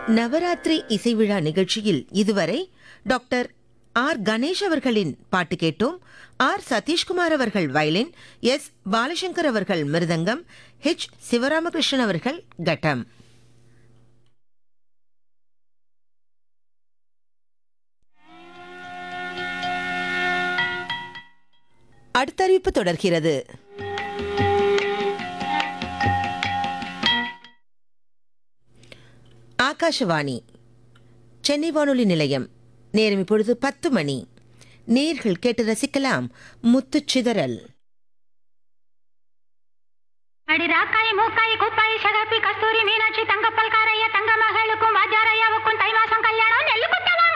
நவராத்திரி இசை விழா நிகழ்ச்சியில் இதுவரை டாக்டர் ஆர் கணேஷ் அவர்களின் பாட்டு கேட்டோம். ஆர் சதீஷ்குமார் அவர்கள் வயலின், எஸ் பாலசங்கர் அவர்கள் மிருதங்கம், ஹெச் சிவராமகிருஷ்ணன் அவர்கள் கட்டம். அடுத்த அறிவிப்பு தொடர்கிறது. ஆகாஷவாணி சென்னை வானொலி நிலையம். நேரம் இப்பொழுது 10 மணி. நேர்கள் கேட்டு ரசிக்கலாம் முத்துச்சிதறல். அடிராக்காய் மூக்காய் குப்பாய் சகப்பி கஸ்தூரி மீனாட்சி தங்கப்பல் காரைய தங்க மகளுக்கும் வாஜாரையாவுக்கும் தை மாசம் கல்யாணம் நெல்லு குத்தவா